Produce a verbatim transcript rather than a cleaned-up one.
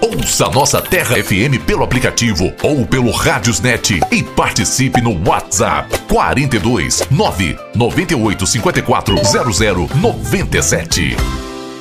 Ouça nossa Terra F M pelo aplicativo ou pelo Rádiosnet e participe no WhatsApp quarenta e dois, nove nove oito cinco quatro, zero zero nove sete.